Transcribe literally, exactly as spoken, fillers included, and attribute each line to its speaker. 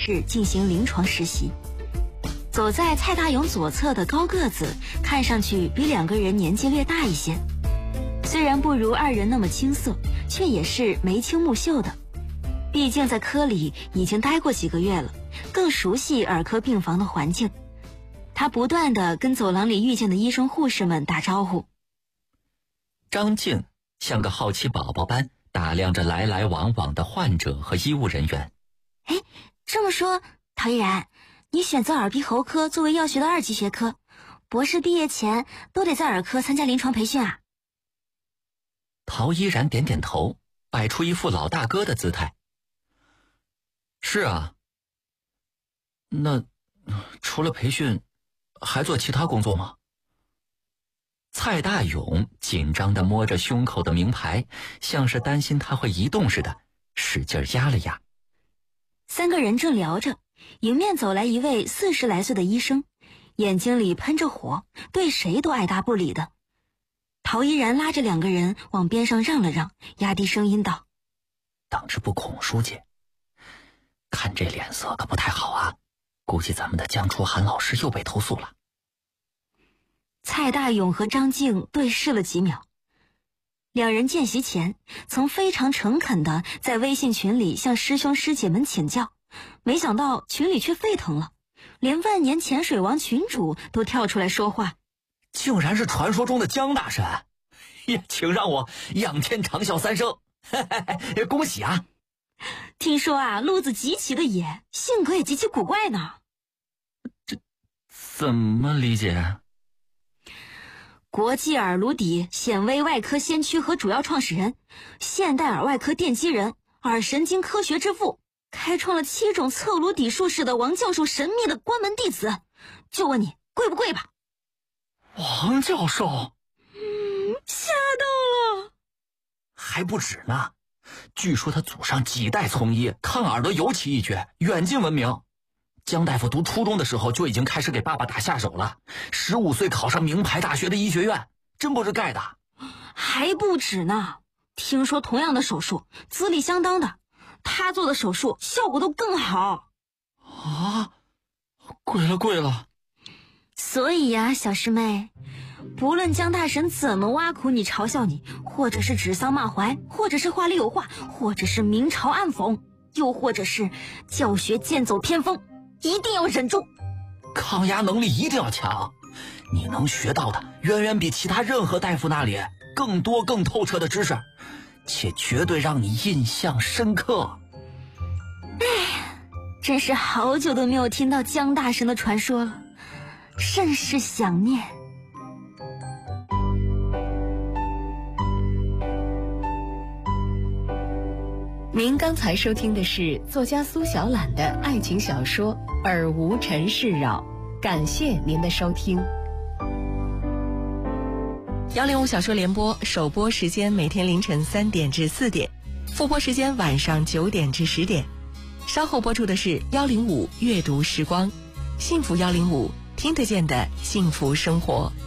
Speaker 1: 室进行临床实习。走在蔡大勇左侧的高个子，看上去比两个人年纪略大一些。虽然不如二人那么青涩，却也是眉清目秀的。毕竟在科里已经待过几个月了，更熟悉儿科病房的环境。他不断地跟走廊里遇见的医生护士们打招呼。
Speaker 2: 张静像个好奇宝宝般打量着来来往往的患者和医务人员。
Speaker 1: 哎，这么说，陶依然，你选择耳鼻喉科作为药学的二级学科，博士毕业前都得在耳科参加临床培训啊？
Speaker 2: 陶依然点点头，摆出一副老大哥的姿态。是啊，那除了培训还做其他工作吗？蔡大勇紧张地摸着胸口的名牌，像是担心他会移动似的，使劲压了压。
Speaker 1: 三个人正聊着，迎面走来一位四十来岁的医生，眼睛里喷着火，对谁都爱答不理的。陶依然拉着两个人往边上让了让，压低声音道：
Speaker 2: 党支部孔书记，看这脸色可不太好啊，估计咱们的江初涵老师又被投诉了。
Speaker 1: 蔡大勇和张静对视了几秒，两人见习前曾非常诚恳地在微信群里向师兄师姐们请教，没想到群里却沸腾了，连万年潜水王群主都跳出来说话。
Speaker 2: 竟然是传说中的江大神，也请让我仰天长啸三声，恭喜啊！
Speaker 1: 听说啊，路子极其的野，性格也极其古怪呢。
Speaker 2: 这怎么理解？
Speaker 1: 国际耳颅底显微外科先驱和主要创始人，现代耳外科奠基人，耳神经科学之父，开创了七种侧颅底术式的王教授神秘的关门弟子。就问你贵不贵吧？
Speaker 2: 王教授，
Speaker 1: 嗯，吓到了。
Speaker 2: 还不止呢，据说他祖上几代从医，看耳朵尤其一绝，远近闻名。江大夫读初中的时候就已经开始给爸爸打下手了，十五岁考上名牌大学的医学院，真不是盖的。
Speaker 1: 还不止呢，听说同样的手术，资历相当的，他做的手术效果都更好。
Speaker 2: 啊，贵了贵了。
Speaker 1: 所以呀，小师妹，不论江大神怎么挖苦你、嘲笑你，或者是指桑骂槐，或者是话里有话，或者是明嘲暗讽，又或者是教学剑走偏锋，一定要忍住，
Speaker 2: 抗压能力一定要强。你能学到的远远比其他任何大夫那里更多更透彻的知识，且绝对让你印象深刻。
Speaker 1: 哎，真是好久都没有听到江大神的传说了，甚是想念。
Speaker 3: 您刚才收听的是作家苏小懒的爱情小说《耳无尘世扰》，感谢您的收听。幺零五小说联播首播时间每天凌晨三点至四点，复播时间晚上九点至十点。稍后播出的是幺零五阅读时光，幸福幺零五听得见的幸福生活。